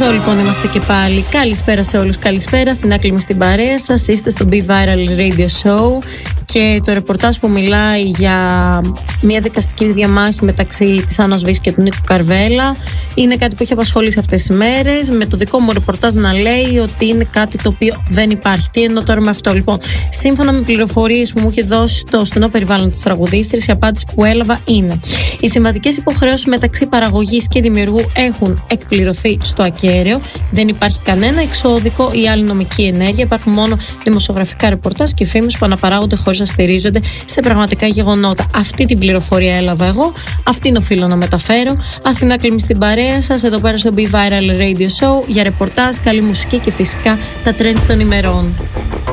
Εδώ λοιπόν είμαστε και πάλι. Καλησπέρα σε όλους, καλησπέρα. Αθηνά Κλίμη στην παρέα σας. Είστε στο Be Viral Radio Show και το ρεπορτάζ που μιλάει για μια δικαστική διαμάχη μεταξύ της Άννας Βύση και του Νίκου Καρβέλα είναι κάτι που έχει απασχολήσει αυτές τις μέρες. Με το δικό μου ρεπορτάζ να λέει ότι είναι κάτι το οποίο δεν υπάρχει. Τι εννοώ τώρα με αυτό? Λοιπόν, σύμφωνα με πληροφορίες που μου είχε δώσει το στενό περιβάλλον της τραγουδίστριας, η απάντηση που έλαβα είναι: οι συμβατικές υποχρεώσεις μεταξύ παραγωγής και δημιουργού έχουν εκπληρωθεί στο ακέραιο. Δεν υπάρχει κανένα εξώδικο ή άλλη νομική ενέργεια. Υπάρχουν μόνο δημοσιογραφικά ρεπορτάζ και φήμες που αναπαράγονται χωρίς να στηρίζονται σε πραγματικά γεγονότα. Αυτή την πληροφορία έλαβα εγώ. Αυτήν οφείλω να μεταφέρω. Αθηνά Κλίμη στην παρέα σας, εδώ πέρα στο Be Viral Radio Show για ρεπορτάζ, καλή μουσική και φυσικά τα trends των ημερών.